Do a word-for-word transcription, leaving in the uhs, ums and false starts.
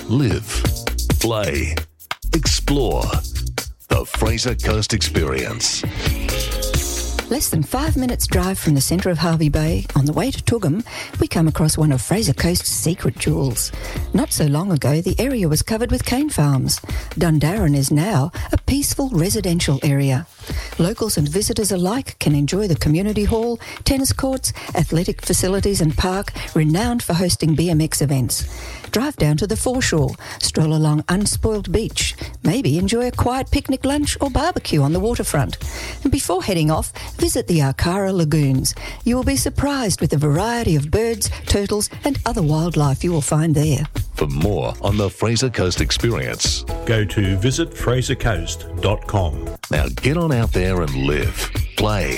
live, play, explore. The Fraser Coast Experience. Less than five minutes drive from the centre of Harvey Bay, on the way to Toogoom, we come across one of Fraser Coast's secret jewels. Not so long ago, the area was covered with cane farms. Dundarren is now a peaceful residential area. Locals and visitors alike can enjoy the community hall, tennis courts, athletic facilities and park, renowned for hosting B M X events. Drive down to the foreshore, stroll along unspoiled beach, maybe enjoy a quiet picnic lunch or barbecue on the waterfront. And before heading off, visit the Arcara Lagoons. You will be surprised with the variety of birds, turtles and other wildlife you will find there. For more on the Fraser Coast Experience, go to visit fraser coast dot com. Now get on out there and live, play